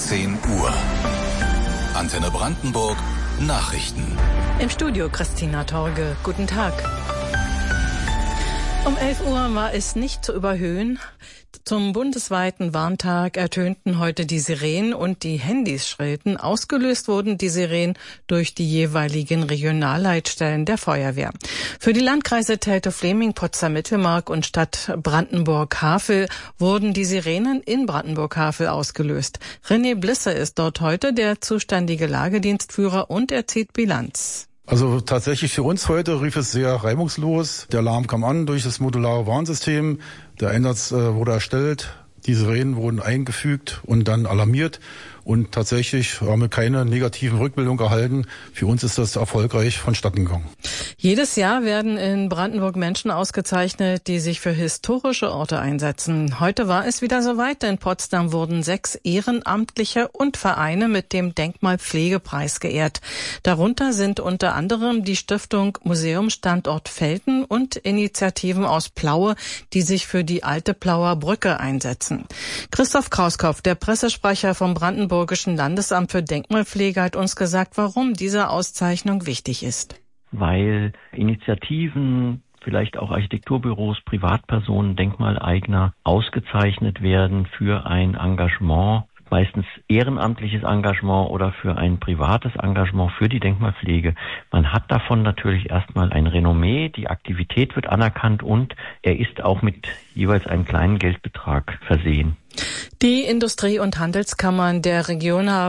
10 Uhr. Antenne Brandenburg Nachrichten. Im Studio Christina Torge. Guten Tag. Um 11 Uhr war es nicht zu überhöhen. Zum bundesweiten Warntag ertönten heute die Sirenen und die Handys schrillten. Ausgelöst wurden die Sirenen durch die jeweiligen Regionalleitstellen der Feuerwehr. Für die Landkreise Teltow-Fläming, Potsdam-Mittelmark und Stadt Brandenburg-Havel wurden die Sirenen in Brandenburg-Havel ausgelöst. René Blisse ist dort heute der zuständige Lagedienstführer und er zieht Bilanz. Also tatsächlich für uns heute lief es sehr reibungslos. Der Alarm kam an durch das modulare Warnsystem. Der Einsatz wurde erstellt. Die Sirenen wurden eingefügt und dann alarmiert. Und tatsächlich haben wir keine negativen Rückmeldungen erhalten. Für uns ist das erfolgreich vonstatten gegangen. Jedes Jahr werden in Brandenburg Menschen ausgezeichnet, die sich für historische Orte einsetzen. Heute war es wieder soweit. In Potsdam wurden 6 Ehrenamtliche und Vereine mit dem Denkmalpflegepreis geehrt. Darunter sind unter anderem die Stiftung Museum Standort Velten und Initiativen aus Plaue, die sich für die alte Plauer Brücke einsetzen. Christoph Krauskopf, der Pressesprecher vom Brandenburgischen Landesamt für Denkmalpflege, hat uns gesagt, warum diese Auszeichnung wichtig ist. Weil Initiativen, vielleicht auch Architekturbüros, Privatpersonen, Denkmaleigner ausgezeichnet werden für ein Engagement, meistens ehrenamtliches Engagement oder für ein privates Engagement für die Denkmalpflege. Man hat davon natürlich erstmal ein Renommee, die Aktivität wird anerkannt und er ist auch mit jeweils einem kleinen Geldbetrag versehen. Die Industrie- und Handelskammern der Region haben